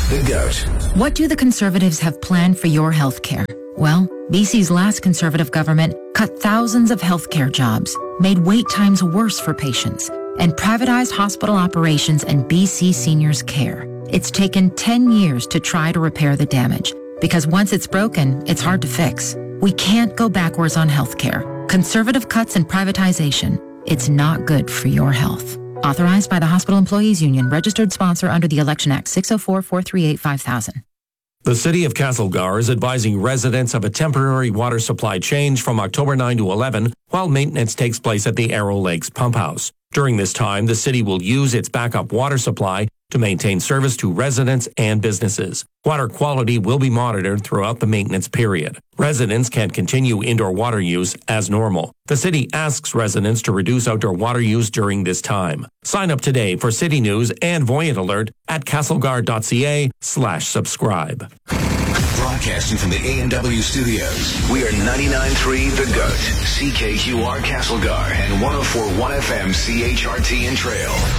The GOAT. What do the Conservatives have planned for your health care? Well, BC's last Conservative government cut thousands of healthcare jobs, made wait times worse for patients, and privatized hospital operations and BC seniors' care. It's taken 10 years to try to repair the damage, because once it's broken, it's hard to fix. We can't go backwards on healthcare. Conservative cuts and privatization. It's not good for your health. Authorized by the Hospital Employees Union, registered sponsor under the Election Act 604-438-5000. The City of Castlegar is advising residents of a temporary water supply change from October 9 to 11 while maintenance takes place at the Arrow Lakes Pump House. During this time, the city will use its backup water supply to maintain service to residents and businesses. Water quality will be monitored throughout the maintenance period. Residents can continue indoor water use as normal. The city asks residents to reduce outdoor water use during this time. Sign up today for City News and Voyant Alert at castlegar.ca/subscribe. Broadcasting from the A&W studios, we are 99.3 The GOAT, CKQR Castlegar, and 104.1 FM CHRT in Trail.